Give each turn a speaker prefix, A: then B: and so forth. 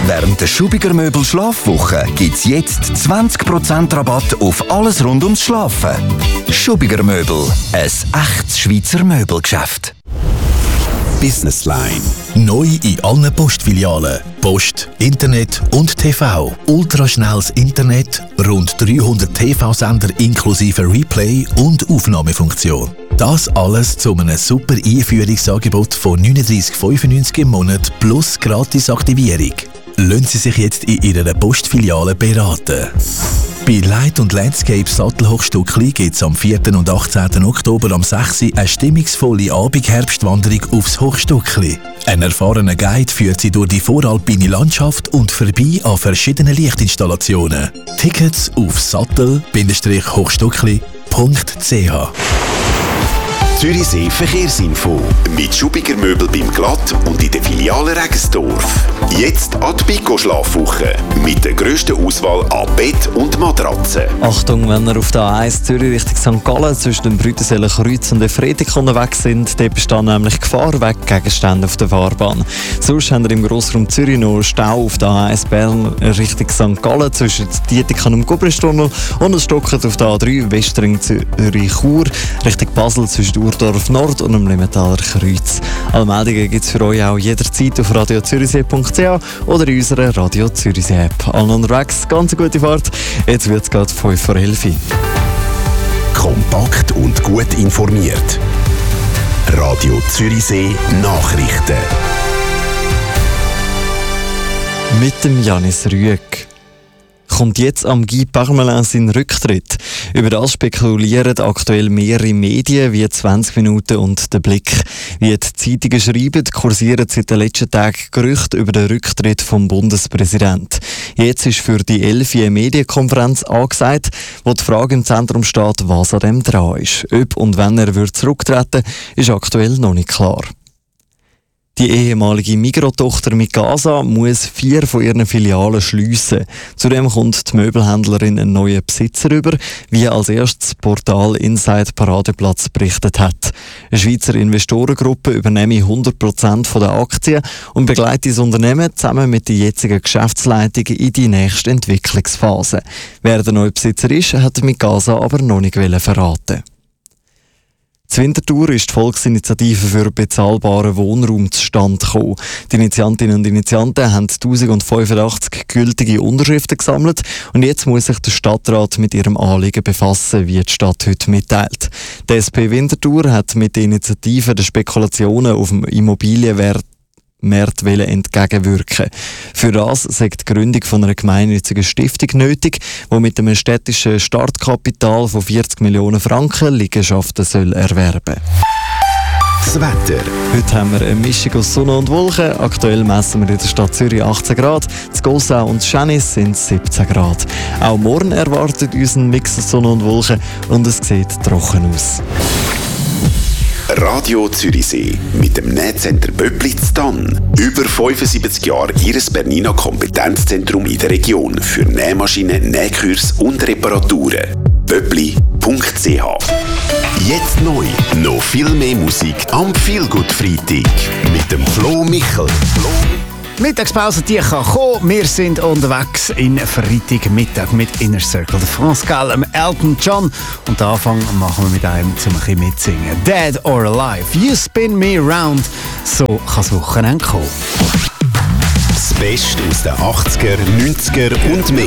A: Während der Schubiger Möbel Schlafwoche gibt's jetzt 20% Rabatt auf alles rund ums Schlafen. Schubiger Möbel, ein echtes Schweizer Möbelgeschäft.
B: Business Line. Neu in allen Postfilialen. Post, Internet und TV. Ultraschnelles Internet, rund 300 TV-Sender inklusive Replay und Aufnahmefunktion. Das alles zu einem super Einführungsangebot von 39,95 im Monat plus Gratis-Aktivierung. Lassen Sie sich jetzt in Ihrer Postfiliale beraten. Bei Light & Landscape Sattelhochstückli gibt es am 4. und 18. Oktober am 6. eine stimmungsvolle Abendherbstwanderung aufs Hochstückli. Ein erfahrener Guide führt Sie durch die voralpine Landschaft und vorbei an verschiedenen Lichtinstallationen. Tickets auf sattel-hochstückli.ch.
C: Zürichsee Verkehrsinfo mit Schubiger Möbel beim Glatt und in der Filiale Regensdorf. Jetzt an die Pico Schlafwoche mit der grössten Auswahl an Bett und Matratzen.
D: Achtung, wenn ihr auf der A1 Zürich Richtung St. Gallen zwischen dem Brütenseeler Kreuz und der Friedrich unterwegs sind, dort besteht nämlich Gefahr wegen Gegenständen auf der Fahrbahn. Sonst habt ihr im Grossraum Zürich noch Stau auf der A1 Bern Richtung St. Gallen zwischen Dietiken und Gubristunnel und es stockt auf der A3 Westring Zürich-Chur Richtung Basel zwischen Urdorf Nord und dem Limentaler Kreuz. Alle Meldungen gibt es für euch auch jederzeit auf radiozürichsee.ch oder in unserer Radio Zürichsee App. Allen unterwegs, ganz eine gute Fahrt. Jetzt wird es gerade 5:11 Uhr.
C: Kompakt und gut informiert. Radio Zürichsee Nachrichten.
D: Mit dem Janis Rüegg. Kommt jetzt am Guy Parmelin sein Rücktritt? Über das spekulieren aktuell mehrere Medien wie 20 Minuten und der Blick. Wie die Zeitungen schreiben, kursieren seit den letzten Tagen Gerüchte über den Rücktritt vom Bundespräsidenten. Jetzt ist für die 11. eine Medienkonferenz angesagt, wo die Frage im Zentrum steht, was an dem dran ist. Ob und wenn er zurücktreten würde, ist aktuell noch nicht klar. Die ehemalige Migros-Tochter Mikasa muss 4 von ihren Filialen schliessen. Zudem kommt die Möbelhändlerin einen neuen Besitzer über, wie als erstes das Portal Inside Paradeplatz berichtet hat. Eine Schweizer Investorengruppe übernehme 100% der Aktien und begleitet das Unternehmen zusammen mit der jetzigen Geschäftsleitung in die nächste Entwicklungsphase. Wer der neue Besitzer ist, hat Mikasa aber noch nicht verraten. Zur Winterthur ist die Volksinitiative für bezahlbaren Wohnraum zustande gekommen. Die Initiantinnen und Initianten haben 1085 gültige Unterschriften gesammelt und jetzt muss sich der Stadtrat mit ihrem Anliegen befassen, wie die Stadt heute mitteilt. Die SP Winterthur hat mit der Initiative den Spekulationen auf dem Immobilienmarkt entgegenwirken. Für das sagt die Gründung von einer gemeinnützigen Stiftung nötig, die mit einem städtischen Startkapital von 40 Millionen Franken Liegenschaften soll erwerben.
C: Das Wetter.
D: Heute haben wir eine Mischung aus Sonne und Wolken. Aktuell messen wir in der Stadt Zürich 18 Grad, in Gossau und Schänis sind es 17 Grad. Auch morgen erwartet uns ein Mix aus Sonne und Wolken und es sieht trocken aus.
C: Radio Zürichsee mit dem Nähcenter Böblitz Tann. Über 75 Jahre Ihres Bernina Kompetenzzentrum in der Region für Nähmaschinen, Nähkurs und Reparaturen. Böbli.ch. Jetzt neu. Noch viel mehr Musik am Feelgood Freitag mit dem Flo Michel.
E: Mittagspause, die kann kommen. Wir sind unterwegs in Freitagmittag mit Inner Circle de France, dem Elton John. Und den Anfang machen wir mit einem zum ein bisschen mitsingen. Dead or Alive, You Spin Me Round. So kann das Wochenende kommen.
C: Das Beste aus den 80er, 90er und mehr.